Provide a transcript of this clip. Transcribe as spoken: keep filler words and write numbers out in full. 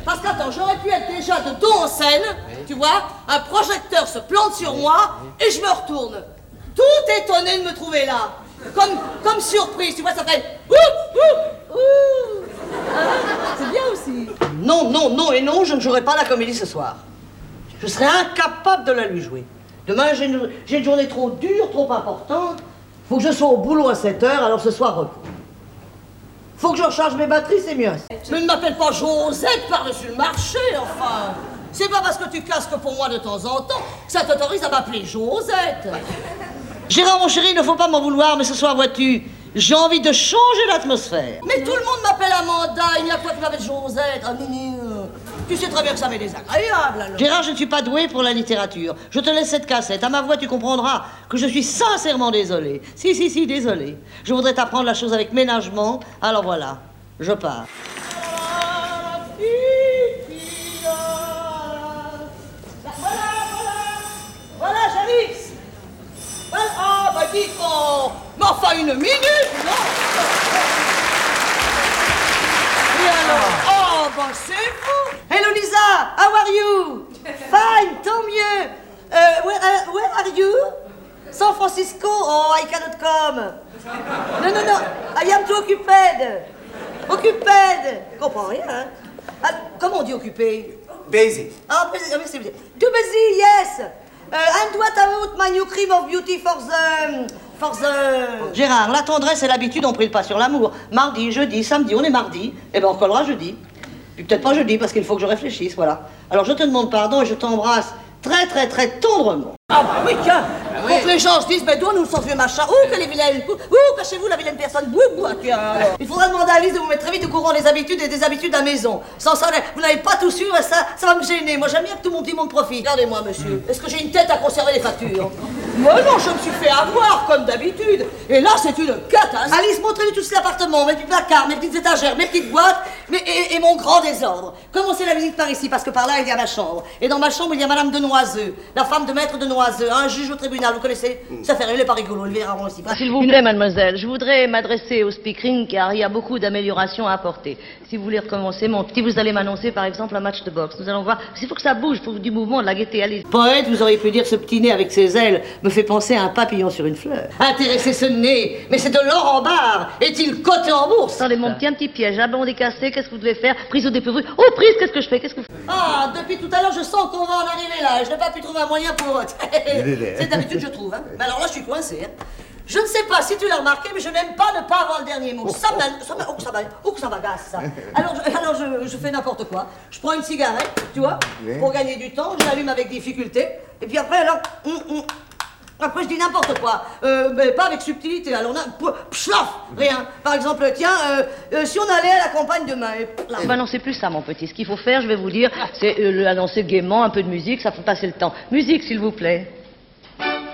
Parce qu'attends, j'aurais pu être déjà de dos en scène, oui. Tu vois, un projecteur se plante sur oui. moi et je me retourne. Tout étonné de me trouver là. Comme, comme surprise, tu vois, ça fait ouh, ouh, ouh. Ah, c'est bien aussi. Non, non, non et non, je ne jouerai pas la comédie ce soir. Je serais incapable de la lui jouer. Demain, j'ai une, j'ai une journée trop dure, trop importante. Faut que je sois au boulot à sept heures, alors ce soir, repos. Faut que je recharge mes batteries, c'est mieux. Mais ne m'appelle pas Josette par-dessus le marché, enfin. C'est pas parce que tu casques pour moi de temps en temps que ça t'autorise à m'appeler Josette. Gérard, mon chéri, il ne faut pas m'en vouloir, mais ce soir, vois-tu, j'ai envie de changer l'atmosphère. Mais tout le monde m'appelle Amanda, il n'y a pas qui m'appelle Josette. Ah, nini, tu sais très bien que ça m'est désagréable, alors. Gérard, je ne suis pas doué pour la littérature. Je te laisse cette cassette. À ma voix, tu comprendras que je suis sincèrement désolé. Si, si, si, désolé. Je voudrais t'apprendre la chose avec ménagement. Alors voilà, je pars. Voilà, j'arrive. Ah, bah dis donc. Mais enfin, une minute, non? Et alors? Oh, bah c'est vous. Hello, Lisa. How are you? Fine, tant mieux. Uh, where, uh, where are you? San Francisco? Oh, I cannot come. Non, non, non. I am too occupied. Occupied. Je comprends rien, hein? Ah, comment on dit occupé? Busy. Ah, busy. Ah, busy. Too busy, yes. Uh, and what about my new cream of beauty for the... for the... Gérard, la tendresse et l'habitude ont pris le pas sur l'amour. Mardi, jeudi, samedi, on est mardi. Eh ben, on recollera jeudi. Puis peut-être pas jeudi, parce qu'il faut que je réfléchisse, voilà. Alors, je te demande pardon et je t'embrasse très, très, très tendrement. Ah bah oui, tiens. Ah, oui. Pour que les gens se disent, mais d'où nous sort vieux machin? Ouh, que les vilaines... Ouh, cachez-vous la vilaine personne. Ouh, ouh, tiens. Il faudra demander à Alice de vous mettre très vite au courant des habitudes et des habitudes à la maison. Sans ça, vous n'avez pas tout su, ça, ça va me gêner. Moi, j'aime bien que tout mon petit monde profite. Regardez-moi, monsieur. Est-ce que j'ai une tête à conserver les factures? Moi, non, je me suis fait avoir, comme d'habitude. Et là, c'est une catastrophe. Alice, montrez-lui tout cet appartement, mes petits placards, mes petites étagères, mes petites boîtes, mais, et, et mon grand désordre. Commencez la visite par ici, parce que par là, il y a ma chambre. Et dans ma chambre, il y a Madame de Noiseux, la femme de maître de Noiseux, un juge au tribunal, vous connaissez? Ça fait rire, il est pas rigolo, il verra aussi. S'il vous plaît, mademoiselle, je voudrais m'adresser au speaking car il y a beaucoup d'améliorations à apporter. Si vous voulez recommencer, mon petit, vous allez m'annoncer par exemple un match de boxe. Nous allons voir. Il faut que ça bouge, il faut du mouvement, de la gaieté. Allez. Poète, vous auriez pu dire ce petit nez avec ses ailes me fait penser à un papillon sur une fleur. Intéressez ce nez, mais c'est de l'or en barre. Est-il coté en bourse? Attendez, mon petit, un petit piège. Ah bon, on est cassé, qu'est-ce que vous devez faire? Prise au dépourvu. Oh, prise, qu'est-ce que je fais? Qu'est-ce que vous faites? Ah, depuis tout à l'heure, je sens qu'on va en arriver là. Je n'ai pas pu trouver un moyen pour... C'est d'habitude, je trouve. Hein. Mais alors là, je suis coincé. Hein. Je ne sais pas si tu l'as remarqué, mais je n'aime pas ne pas avoir le dernier mot. Ça m'agace, oh, ça m'agace, oh, ça m'agace, ça. Alors, je, alors je, je fais n'importe quoi. Je prends une cigarette, tu vois, oui. Pour gagner du temps, je l'allume avec difficulté, et puis après, alors, hum, hum, après je dis n'importe quoi, euh, mais pas avec subtilité. Alors on a, pшлaf, rien. Par exemple, tiens, euh, euh, si on allait à la campagne demain, et là. Bah non, c'est plus ça, mon petit. Ce qu'il faut faire, je vais vous dire, c'est euh, annoncer gaiement, un peu de musique, ça fait passer le temps. Musique, s'il vous plaît.